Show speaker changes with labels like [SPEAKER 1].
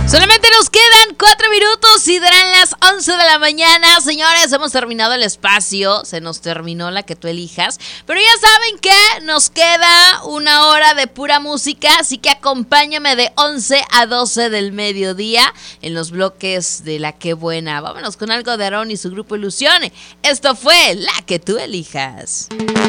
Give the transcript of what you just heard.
[SPEAKER 1] Solamente nos quedan 4 minutos y darán las 11 de la mañana. Señores, hemos terminado el espacio. Se nos terminó la que tú elijas. Pero ya saben que nos queda una hora de pura música. Así que acompáñame de 11 a 12 del mediodía en los bloques de La Qué Buena. Vámonos con algo de Aarón y su grupo Ilusión. Esto fue La Que Tú Elijas.